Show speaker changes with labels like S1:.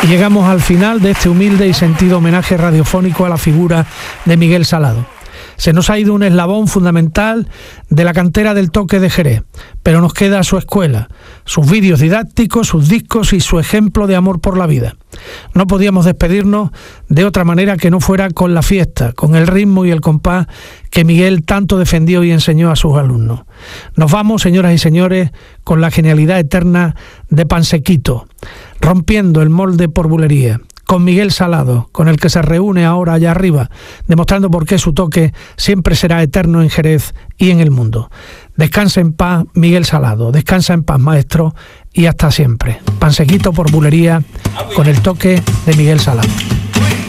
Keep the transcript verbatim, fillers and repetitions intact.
S1: Y llegamos al final de este humilde y sentido homenaje radiofónico a la figura de Miguel Salado. Se nos ha ido un eslabón fundamental de la cantera del toque de Jerez, pero nos queda su escuela, sus vídeos didácticos, sus discos y su ejemplo de amor por la vida. No podíamos despedirnos de otra manera que no fuera con la fiesta, con el ritmo y el compás que Miguel tanto defendió y enseñó a sus alumnos. Nos vamos, señoras y señores, con la genialidad eterna de Pansequito, rompiendo el molde por bulería, con Miguel Salado, con el que se reúne ahora allá arriba, demostrando por qué su toque siempre será eterno en Jerez y en el mundo. Descansa en paz, Miguel Salado, descansa en paz, maestro, y hasta siempre. Pansequito por bulería, con el toque de Miguel Salado.